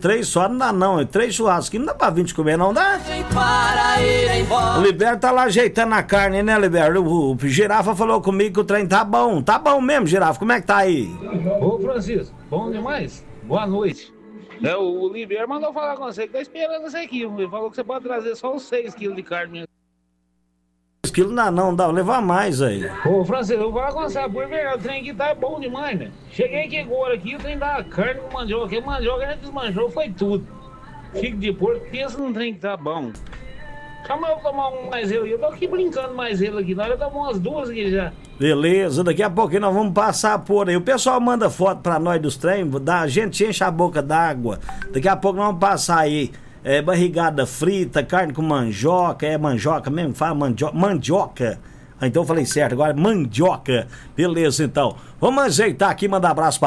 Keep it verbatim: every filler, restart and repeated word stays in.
três só não dá não, três churrascos não dá pra vinte comer, não dá? O Liberto tá lá ajeitando a carne, né, Liberto? O, o Girafa falou comigo que o trem tá bom, tá bom mesmo, Girafa, como é que tá aí? Ô Francisco, bom demais, boa noite. É, o, o Liberto mandou falar com você que tá esperando você aqui, ele falou que você pode trazer só os seis quilos de carne mesmo. seis quilos não, não, dá, vou levar mais aí. Ô Francisco, eu vou falar com você, por verdade, o trem aqui tá bom demais, né? Cheguei aqui agora aqui, o trem da carne com mandioca, aqui, mandioca a gente desmanchou, foi tudo. Fico de porco, pensa num trem que tá bom. Chama eu tomar um mais ele, eu tô aqui brincando mais ele aqui, nós já tomamos umas duas aqui já. Beleza, daqui a pouquinho nós vamos passar por aí. O pessoal manda foto pra nós dos trem, a gente enche a boca d'água. Daqui a pouco nós vamos passar aí. É, barrigada frita, carne com mandioca, é mandioca mesmo? Fala mandioca. Mandioca. Ah, então eu falei certo, agora mandioca. Beleza, então. Vamos ajeitar aqui, mandar abraço pra